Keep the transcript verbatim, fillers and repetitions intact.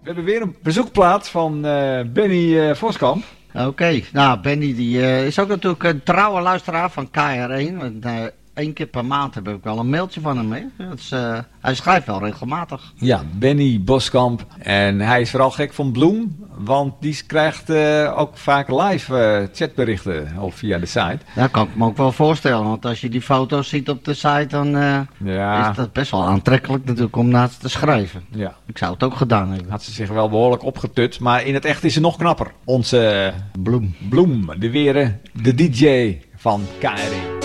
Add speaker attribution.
Speaker 1: We hebben weer een bezoekplaat van uh, Benny uh, Voskamp.
Speaker 2: Oké, okay. Nou Benny die uh, is ook natuurlijk een trouwe luisteraar van K R één. Want, uh, Eén keer per maand heb ik wel een mailtje van hem. Hè? Dat is, uh, hij schrijft wel regelmatig.
Speaker 1: Ja, Benny Boskamp. En hij is vooral gek van Bloem. Want die krijgt uh, ook vaak live uh, chatberichten of via de site.
Speaker 2: Dat kan ik me ook wel voorstellen. Want als je die foto's ziet op de site, dan uh,
Speaker 1: ja.
Speaker 2: is dat best wel aantrekkelijk natuurlijk om naast te schrijven.
Speaker 1: Ja.
Speaker 2: Ik zou het ook gedaan hebben.
Speaker 1: Had ze zich wel behoorlijk opgetut. Maar in het echt is ze nog knapper. Onze
Speaker 2: Bloem.
Speaker 1: Bloem, de weer de D J van K R één.